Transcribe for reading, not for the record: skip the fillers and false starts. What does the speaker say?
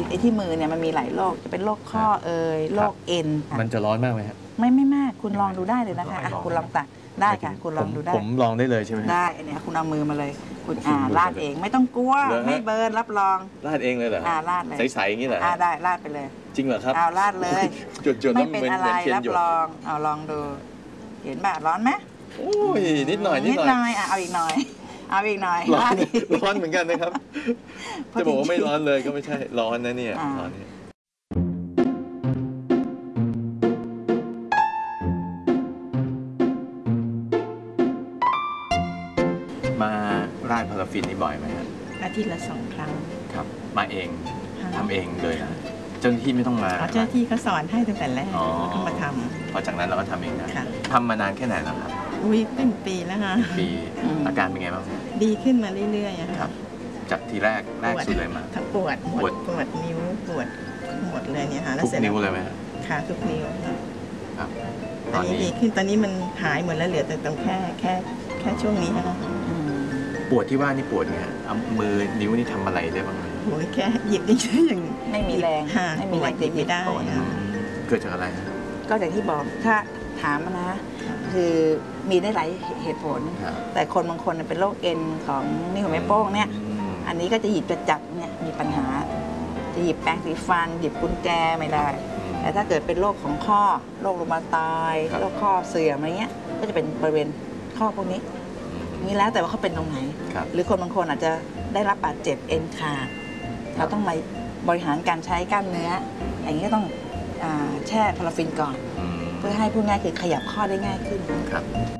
ไอ้ที่มือเนี่ยมันมีหลายโรคจะเป็นโรคข้อโรคเอ็นมันจะร้อนมากไหมครับไม่มากคุณลองดูได้เลยนะคะคุณลองตักได้ค่ะคุณลองดูได้ผมลองได้เลยใช่ไหมได้อันนี้คุณเอามือมาเลยคุณราดเองไม่ต้องกลัวไม่เบิร์นรับรองราดเองเลยเหรอราดเลยใสๆอย่างนี้เหรอได้ราดไปเลยจริงเหรอครับราดเลยจุดๆไม่เป็นอะไรรับรองลองดูเห็นป่ะร้อนไหมโอ้ยนิดหน่อยเอาอีกหน่อยร้อนเหมือนกันนะครับจะบอกว่าไม่ร้อนเลยก็ไม่ใช่ร้อนนะเนี่ยร้อนเนี่ยมาราดพาราฟินนี่บ่อยไหมครับอาทิตย์ละ2 ครั้งครับมาเองทำเองเลยนะเจ้าหน้าที่ไม่ต้องมาเจ้าหน้าที่เขาสอนให้ตั้งแต่แรกแล้วก็มาทำพอจากนั้นเราก็ทำเองนะทำมานานแค่ไหนแล้วครับเป็นปีแล้วค่ะปีอาการเป็นไงบ้างดีขึ้นมาเรื่อยๆครับจากทีแรกสุดเลยมาปวดนิ้วปวดหมดเลยเนี่ยค่ะทุกนิ้วเลยไหมค่ะทุกนิ้วครับตอนนี้ดีขึ้นตอนนี้มันหายหมดแล้วเหลือแต่ตรงแค่ช่วงนี้ค่ะปวดที่ว่านี่ปวดไงเอามือนิ้วนี่ทำอะไรได้บ้างไหมโอ้ยแค่หยิบอย่างไม่มีแรงไม่มีแรงหยิบไม่ได้เกิดจากอะไรก็อย่างที่บอกถ้าถามนะคือมีได้หลายเหตุผลแต่คนบางคนเป็นโรคเอ็นของนิ้วหัวแม่โป้งเนี่ยอันนี้ก็จะหยิบจะจับเนี่ยมีปัญหาจะหยิบแปรงสีฟันหยิบกุญแจไม่ได้แต่ถ้าเกิดเป็นโรคของข้อโรครูมาตอยด์โรคข้อเสื่อมอะไรเงี้ยก็จะเป็นบริเวณข้อพวกนี้นี่แล้วแต่ว่าเขาเป็นตรงไหนหรือคนบางคนอาจจะได้รับบาดเจ็บเอ็นขาดเราต้องมาบริหารการใช้กล้ามเนื้ออย่างนี้ก็ต้องแช่พาราฟินก่อนเพื่อให้พูดง่ายคือขยับข้อได้ง่ายขึ้นครับ